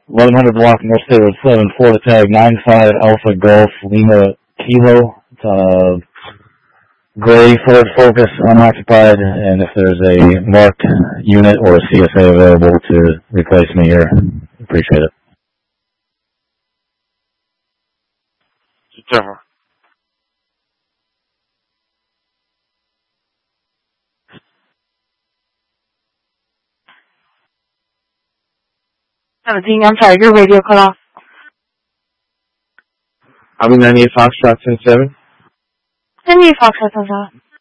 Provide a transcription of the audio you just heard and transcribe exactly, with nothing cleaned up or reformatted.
eleven hundred block North State Road seven, Florida tag nine five Alpha Golf Lima Kilo. It's on a gray Ford Focus, unoccupied, and if there's a marked unit or a C S A available to replace me here, appreciate it. September. seventeen, I'm sorry, your radio cut off. I'll be ninety-eight Foxtrot ten seven. ninety-eight Foxtrot ten seven.